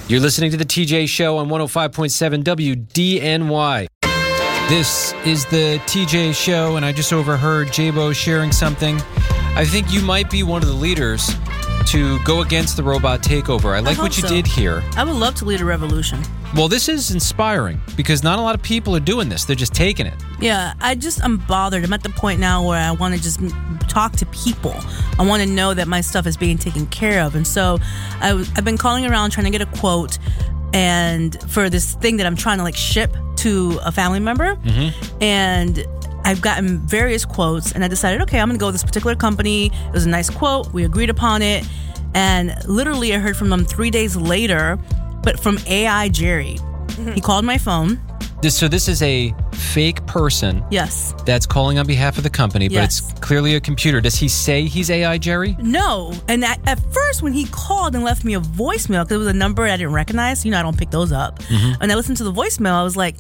You're listening to the TJ Show on 105.7 WDNY. This is the TJ Show, and I just overheard Jabo sharing something. I think you might be one of the leaders to go against the robot takeover. I like what you did here. I would love to lead a revolution. Well, this is inspiring because not a lot of people are doing this. They're just taking it. Yeah, I'm bothered. I'm at the point now where I want to just talk to people. I want to know that my stuff is being taken care of. And so I've been calling around trying to get a quote and for this thing that I'm trying to ship to a family member. Mm-hmm. And I've gotten various quotes, and I decided, okay, I'm going to go with this particular company. It was a nice quote. We agreed upon it. And literally, I heard from them 3 days later, but from AI Jerry. Mm-hmm. He called my phone. So this is a fake person. Yes. That's calling on behalf of the company, but it's clearly a computer. Does he say he's AI Jerry? No. And at first, when he called and left me a voicemail, because it was a number I didn't recognize, I don't pick those up. Mm-hmm. And I listened to the voicemail, I was like,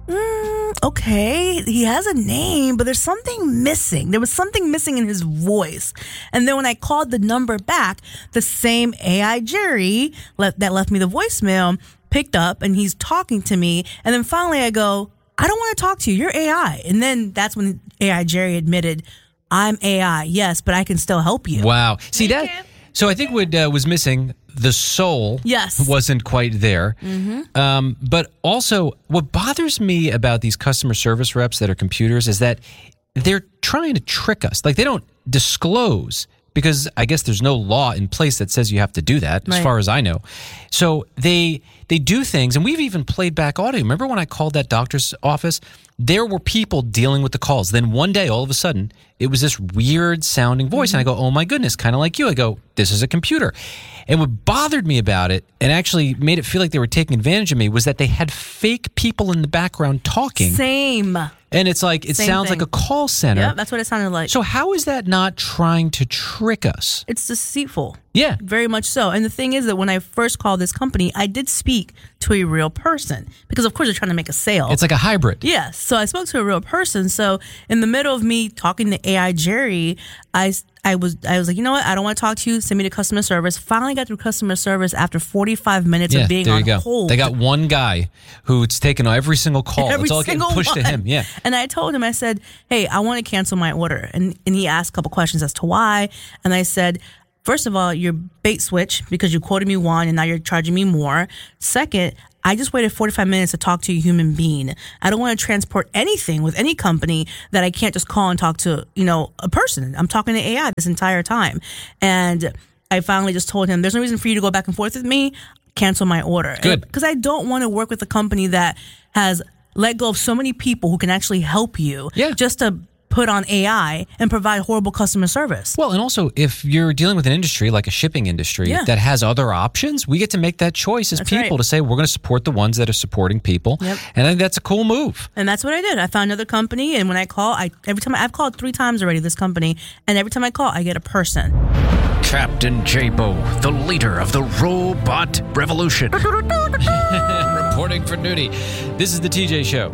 okay, he has a name, but there's something missing. There was something missing in his voice. And then when I called the number back, the same AI Jerry that left me the voicemail picked up, and he's talking to me. And then finally I go, I don't want to talk to you. You're AI. And then that's when AI Jerry admitted, I'm AI, yes, but I can still help you. Wow. See that? So I think what was missing, the soul wasn't quite there. Mm-hmm. But also, what bothers me about these customer service reps that are computers is that they're trying to trick us. They don't disclose because I guess there's no law in place that says you have to do that, as far as I know. So they do things, and we've even played back audio. Remember when I called that doctor's office? There were people dealing with the calls. Then one day, all of a sudden, it was this weird sounding voice. Mm-hmm. And I go, oh my goodness, kind of like you. I go, this is a computer. And what bothered me about it, and actually made it feel like they were taking advantage of me, was that they had fake people in the background talking. Same. And it's like, it sounds like a call center. Yeah, that's what it sounded like. So how is that not trying to trick us? It's deceitful. Yeah. Very much so. And the thing is that when I first called this company, I did speak to a real person because, of course, they're trying to make a sale. It's like a hybrid. Yes. So I spoke to a real person. So in the middle of me talking to AI Jerry, I was like, you know what? I don't want to talk to you. Send me to customer service. Finally got through customer service after 45 minutes of being on hold. They got one guy who's taken every single call. It's all getting pushed to him. Yeah. And I told him, I said, hey, I want to cancel my order. And he asked a couple questions as to why. And I said, first of all, you're bait switch because you quoted me one and now you're charging me more. Second, I just waited 45 minutes to talk to a human being. I don't want to transport anything with any company that I can't just call and talk to, a person. I'm talking to AI this entire time. And I finally just told him, there's no reason for you to go back and forth with me. Cancel my order. Good. Because I don't want to work with a company that has let go of so many people who can actually help you just to put on AI and provide horrible customer service. Well, and also, if you're dealing with an industry like a shipping industry that has other options, we get to make that choice as people to say, we're going to support the ones that are supporting people. Yep. And I think that's a cool move. And that's what I did. I found another company, and when I call, I've called 3 times already, this company, and every time I call, I get a person. Captain Jabo, the leader of the robot revolution. Reporting for duty. This is the TJ Show.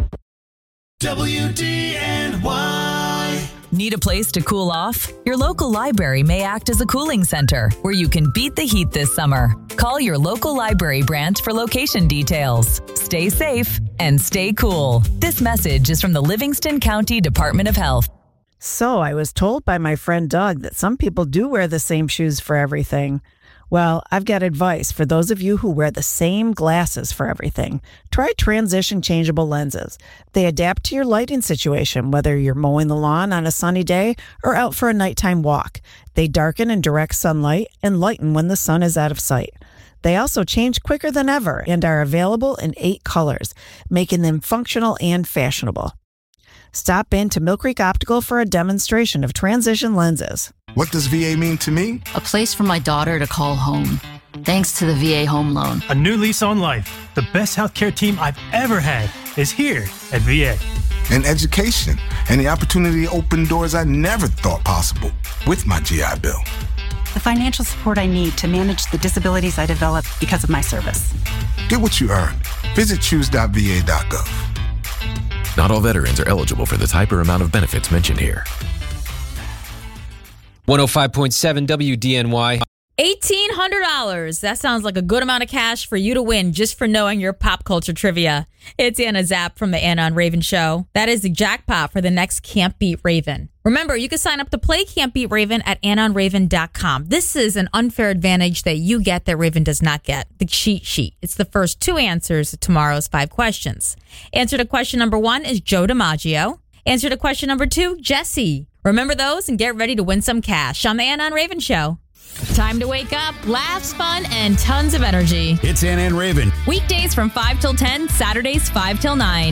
WDNY. Need a place to cool off? Your local library may act as a cooling center where you can beat the heat this summer. Call your local library branch for location details. Stay safe and stay cool. This message is from the Livingston County Department of Health. So I was told by my friend Doug that some people do wear the same shoes for everything. Well, I've got advice for those of you who wear the same glasses for everything. Try Transition Changeable Lenses. They adapt to your lighting situation, whether you're mowing the lawn on a sunny day or out for a nighttime walk. They darken in direct sunlight and lighten when the sun is out of sight. They also change quicker than ever and are available in 8 colors, making them functional and fashionable. Stop in to Mill Creek Optical for a demonstration of Transition lenses. What does VA mean to me? A place for my daughter to call home. Thanks to the VA Home Loan. A new lease on life. The best healthcare team I've ever had is here at VA. And education and the opportunity to open doors I never thought possible with my GI Bill. The financial support I need to manage the disabilities I developed because of my service. Get what you earned. Visit choose.va.gov. Not all veterans are eligible for the type or amount of benefits mentioned here. 105.7 WDNY. $1,800. That sounds like a good amount of cash for you to win just for knowing your pop culture trivia. It's Anna Zapp from the Anna and Raven Show. That is the jackpot for the next Can't Beat Raven. Remember, you can sign up to play Can't Beat Raven at AnnaandRaven.com. This is an unfair advantage that you get that Raven does not get. The cheat sheet. It's the first 2 answers to tomorrow's 5 questions. Answer to question number 1 is Joe DiMaggio. Answer to question number 2, Jesse. Remember those and get ready to win some cash on the Anna and Raven Show. Time to wake up, laughs, fun, and tons of energy. It's Anna and Raven. Weekdays from 5 till 10, Saturdays 5 till 9.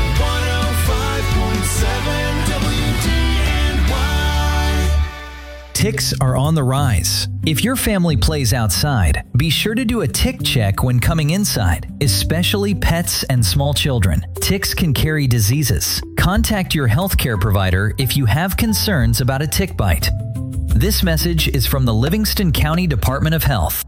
105.7 WDNY. Ticks are on the rise. If your family plays outside, be sure to do a tick check when coming inside, especially pets and small children. Ticks can carry diseases. Contact your healthcare provider if you have concerns about a tick bite. This message is from the Livingston County Department of Health.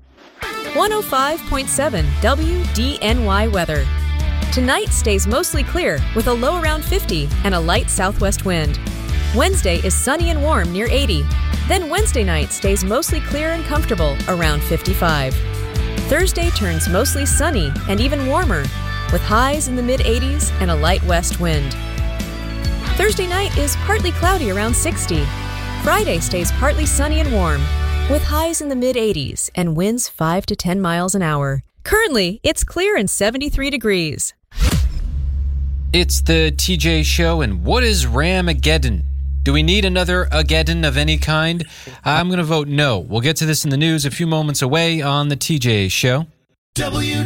105.7 WDNY weather. Tonight stays mostly clear with a low around 50 and a light southwest wind. Wednesday is sunny and warm near 80. Then Wednesday night stays mostly clear and comfortable around 55. Thursday turns mostly sunny and even warmer with highs in the mid-80s and a light west wind. Thursday night is partly cloudy around 60. Friday stays partly sunny and warm, with highs in the mid-80s and winds 5 to 10 miles an hour. Currently, it's clear and 73 degrees. It's the TJ Show, and what is Ramageddon? Do we need another Ageddon of any kind? I'm going to vote no. We'll get to this in the news a few moments away on the TJ Show. WDNY.